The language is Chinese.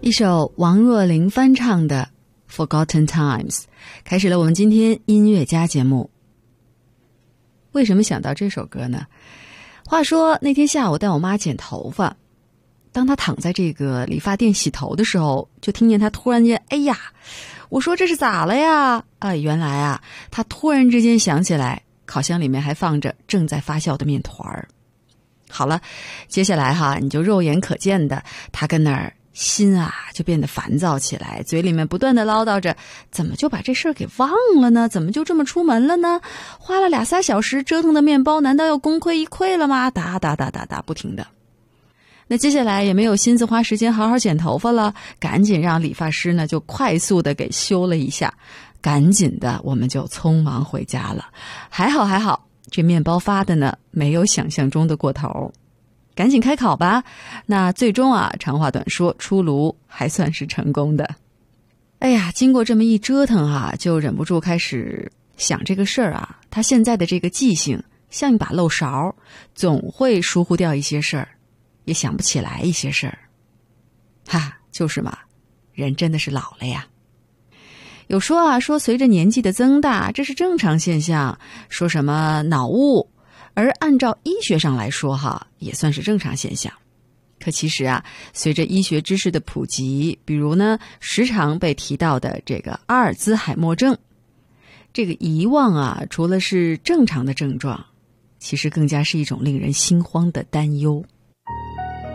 一首王若琳翻唱的 Forgotten Times 开始了我们今天音乐家节目。为什么想到这首歌呢？话说那天下午带我妈剪头发，当她躺在这个理发店洗头的时候，就听见她突然间哎呀，我说这是咋了呀？原来啊，她突然之间想起来烤箱里面还放着正在发酵的面团儿。好了，接下来你就肉眼可见的她跟那儿心啊就变得烦躁起来，嘴里面不断的唠叨着，怎么就把这事儿给忘了呢？怎么就这么出门了呢？花了2-3小时折腾的面包难道要功亏一篑了吗？打不停的。那接下来也没有心思花时间好好剪头发了，赶紧让理发师呢就快速的给修了一下，赶紧的我们就匆忙回家了。还好这面包发的呢没有想象中的过头，赶紧开烤吧。那最终长话短说，出炉还算是成功的。哎呀，经过这么一折腾就忍不住开始想这个事儿他现在的这个记性像一把漏勺，总会疏忽掉一些事儿，也想不起来一些事儿。就是嘛，人真的是老了呀。有说随着年纪的增大，这是正常现象，说什么脑雾，而按照医学上来说也算是正常现象。可其实随着医学知识的普及，比如呢时常被提到的这个阿尔兹海默症，这个遗忘除了是正常的症状，其实更加是一种令人心慌的担忧。